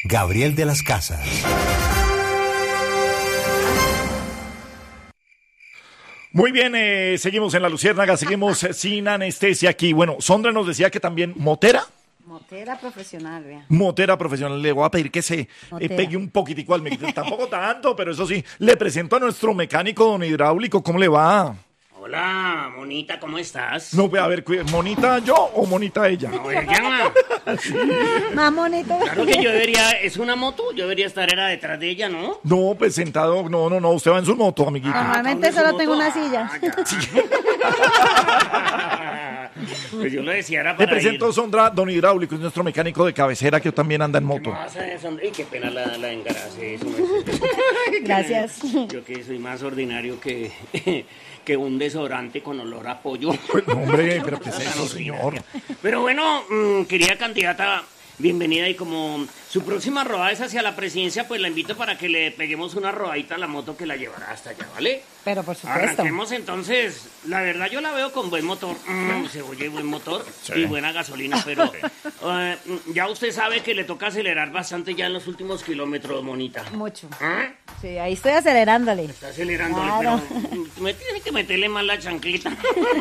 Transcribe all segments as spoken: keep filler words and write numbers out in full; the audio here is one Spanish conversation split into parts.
Gabriel de las Casas. Muy bien, eh, seguimos en La Luciérnaga, seguimos eh, sin anestesia aquí. Bueno, Sondra nos decía que también motera. Motera profesional, vea. Motera profesional. Le voy a pedir que se eh, pegue un poquitico al micrófono. Tampoco tanto, pero eso sí. Le presento a nuestro mecánico, don Hidráulico. ¿Cómo le va? Hola, monita, ¿cómo estás? No, a ver, ¿monita yo o monita ella? No, ella. Más bonito. Claro que yo debería, es una moto, yo debería estar era detrás de ella, ¿no? No, pues sentado, no, no, no, usted va en su moto, amiguito. Ah, Normalmente ¿dónde solo su tengo moto? una silla. Ah, ya. Pues yo lo decía, era Le para presento a ir. Sondra, don Hidráulico, es nuestro mecánico de cabecera que también anda en ¿Qué moto. pasa, Sondra? Ay, qué pena la, la engarase. Eso me... Gracias. Yo que soy más ordinario que, que un desodorante con olor a pollo. Pues, no, hombre, pero ¿qué es eso, señor? Pero bueno, mmm, querida candidata, bienvenida, y como su próxima rodada es hacia la presidencia, pues la invito para que le peguemos una rodadita a la moto que la llevará hasta allá, ¿vale? Pero por supuesto. Arranquemos entonces. La verdad yo la veo con buen motor, mm, se oye buen motor y buena gasolina, pero eh, ya usted sabe que le toca acelerar bastante ya en los últimos kilómetros, monita. Mucho. ¿Ah? Sí, ahí estoy acelerándole. Está acelerándole, Claro. pero mm, me tiene que meterle más la chancleta.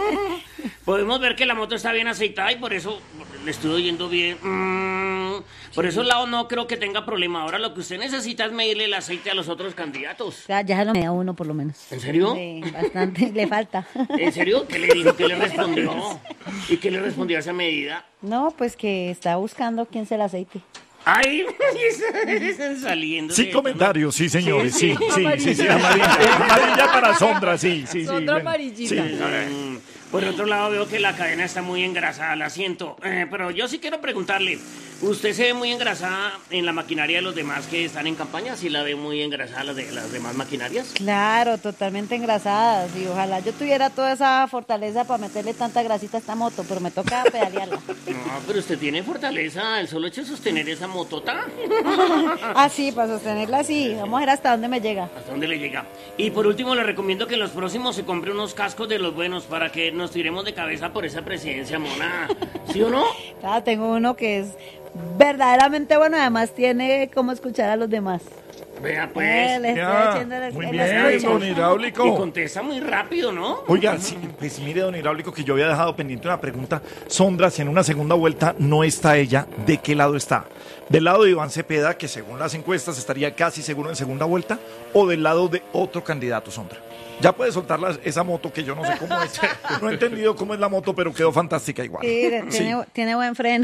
Podemos ver que la moto está bien aceitada y por eso le estoy oyendo bien. Mm, por eso lado no creo que tenga problema. Ahora lo que usted necesita es medirle el aceite a los otros candidatos. Ya, ya lo me da uno por lo menos. ¿En serio? Sí, bastante, le falta. ¿En serio? ¿Qué le dijo? ¿Qué le respondió? ¿Y qué le respondió a esa medida? No, pues que está buscando quién se el aceite. ¡Ay! Están saliendo. Sí, de- comentarios, sí, señores, sí, Sí, sí, sí, sí, amarilla, amarilla para Sondra, sí, sí, sí. Sondra bueno, amarillita. sí. Mm, Por otro lado veo que la cadena está muy engrasada, la siento. Eh, pero yo sí quiero preguntarle, ¿usted se ve muy engrasada en la maquinaria de los demás que están en campaña? ¿Sí la ve muy engrasada las, de, las demás maquinarias? Claro, totalmente engrasadas. Y ojalá yo tuviera toda esa fortaleza para meterle tanta grasita a esta moto, pero me toca pedalearla. No, pero usted tiene fortaleza, el solo hecho de sostener esa motota. Ah, sí, para sostenerla así. Vamos a ver hasta dónde me llega. ¿Hasta dónde le llega? Y por último le recomiendo que en los próximos se compre unos cascos de los buenos para que nos tiremos de cabeza por esa presidencia, mona. ¿Sí o no? Ah, tengo uno que es verdaderamente bueno, además tiene cómo escuchar a los demás. Vea Eh, pues. le estoy Ya, echando el- muy el bien, escucha. don Y Hidráulico. contesta muy rápido, ¿no? Oiga, sí, pues mire, don Hidráulico, que yo había dejado pendiente una pregunta. Sondra, si en una segunda vuelta no está ella, ¿de qué lado está? ¿Del lado de Iván Cepeda, que según las encuestas estaría casi seguro en segunda vuelta, o del lado de otro candidato, Sondra? Ya puede soltar la- esa moto, que yo no sé cómo es. No he entendido cómo es la moto, pero quedó fantástica igual. Sí, de- Sí. tiene, tiene buen freno.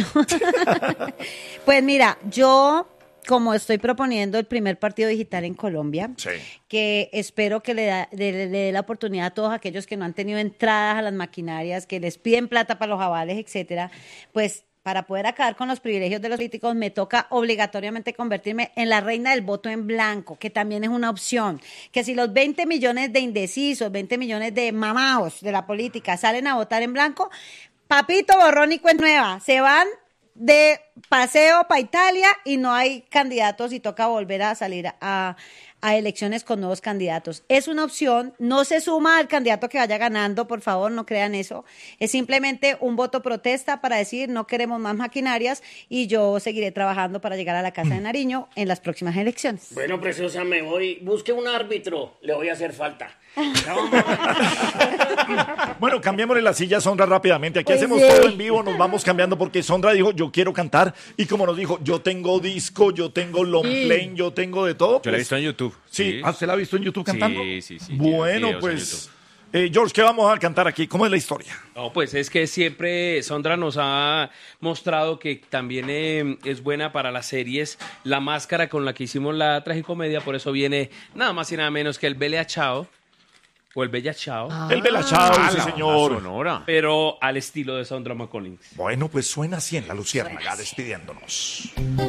Pues mira, yo como estoy proponiendo el primer partido digital en Colombia, Sí. que espero que le, da- le- le dé la oportunidad a todos aquellos que no han tenido entradas a las maquinarias, que les piden plata para los avales, etcétera, pues para poder acabar con los privilegios de los políticos me toca obligatoriamente convertirme en la reina del voto en blanco, que también es una opción. Que si los veinte millones de indecisos, veinte millones de mamados de la política salen a votar en blanco, papito, borrón y cuenta nueva, se van de paseo para Italia y no hay candidatos y toca volver a salir a, a elecciones con nuevos candidatos. Es una opción, no se suma al candidato que vaya ganando, por favor, no crean eso. Es simplemente un voto protesta para decir no queremos más maquinarias y yo seguiré trabajando para llegar a la Casa de Nariño en las próximas elecciones. Bueno, preciosa, me voy. Busque un árbitro, le voy a hacer falta. Chao, Bueno, cambiémosle la silla a Sondra rápidamente. Aquí Pues hacemos sí. todo en vivo, nos vamos cambiando porque Sondra dijo, yo quiero cantar. Y como nos dijo, yo tengo disco, yo tengo long play, yo tengo de todo. Yo la he pues, visto en YouTube. Sí, ¿ah, ¿usted la ha visto en YouTube cantando? Sí, sí, sí, Bueno, tiene videos en pues, eh, George, ¿qué vamos a cantar aquí? ¿Cómo es la historia? No, pues es que siempre Sondra nos ha mostrado que también eh, es buena para las series. La máscara con la que hicimos la tragicomedia, por eso viene nada más y nada menos que el Bella Chao o el Bella Chao, El Bella Chao, Ah, sí, la señor. banda sonora. pero al estilo de Sondra McCollins. Bueno, pues suena así en La Luciérnaga, despidiéndonos.